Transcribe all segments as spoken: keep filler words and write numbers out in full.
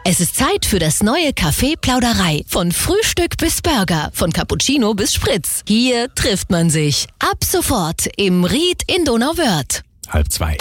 Es ist Zeit für das neue Café Plauderei. Von Frühstück bis Burger, von Cappuccino bis Spritz. Hier trifft man sich. Ab sofort im Ried in Donauwörth. Halb zwei.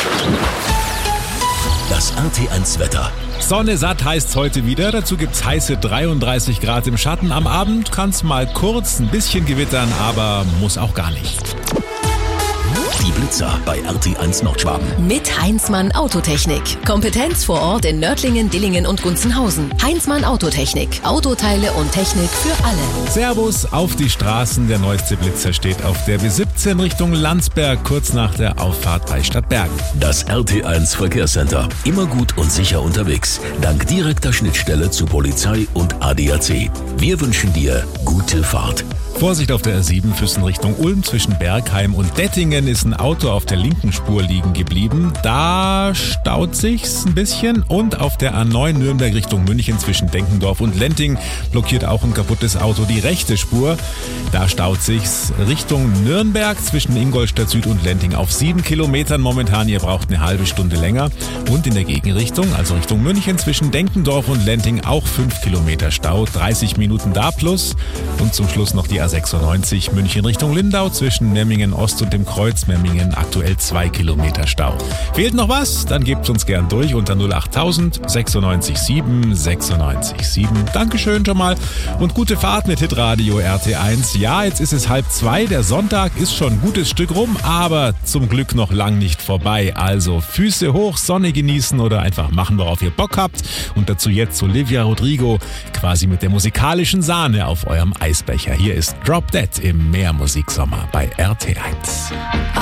Das R T eins Wetter. Sonne satt heißt's heute wieder. Dazu gibt's heiße dreiunddreißig Grad im Schatten. Am Abend kann's mal kurz ein bisschen gewittern, aber muss auch gar nicht. Die Blitzer bei R T eins Nordschwaben. Mit Heinzmann Autotechnik. Kompetenz vor Ort in Nördlingen, Dillingen und Gunzenhausen. Heinzmann Autotechnik. Autoteile und Technik für alle. Servus auf die Straßen. Der neueste Blitzer steht auf der B siebzehn Richtung Landsberg, kurz nach der Auffahrt bei Stadtbergen. Das R T eins Verkehrscenter. Immer gut und sicher unterwegs. Dank direkter Schnittstelle zu Polizei und A D A C. Wir wünschen dir gute Fahrt. Vorsicht auf der R sieben Füssen Richtung Ulm. Zwischen Bergheim und Dettingen ist ein Auto auf der linken Spur liegen geblieben. Da staut sich's ein bisschen. Und auf der A neun Nürnberg Richtung München zwischen Denkendorf und Lenting blockiert auch ein kaputtes Auto die rechte Spur. Da staut sich's Richtung Nürnberg zwischen Ingolstadt Süd und Lenting auf sieben Kilometern momentan. Ihr braucht eine halbe Stunde länger. Und in der Gegenrichtung, also Richtung München zwischen Denkendorf und Lenting auch fünf Kilometer Stau. dreißig Minuten da plus. Und zum Schluss noch die A sechsundneunzig München Richtung Lindau zwischen Memmingen Ost und dem Kreuz Memmingen aktuell zwei Kilometer Stau. Fehlt noch was? Dann gebt uns gern durch unter null acht tausend sechsundneunzig sieben sechsundneunzig sieben. Dankeschön schon mal und gute Fahrt mit Hitradio R T eins. Ja, jetzt ist es halb zwei. Der Sonntag ist schon ein gutes Stück rum, aber zum Glück noch lang nicht vorbei. Also Füße hoch, Sonne genießen oder einfach machen, worauf ihr Bock habt. Und dazu jetzt Olivia Rodrigo quasi mit der musikalischen Sahne auf eurem Eisbecher. Hier ist Drop Dead im Meermusiksommer bei R T eins.